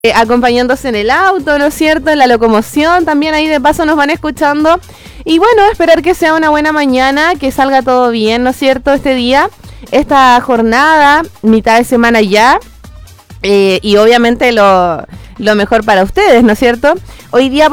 acompañándose en el auto, ¿no es cierto? En la locomoción, también ahí de paso nos van escuchando. Y bueno, esperar que sea una buena mañana, que salga todo bien, ¿no es cierto? Este día, esta jornada, mitad de semana ya. Y obviamente lo mejor para ustedes, ¿no es cierto? Hoy día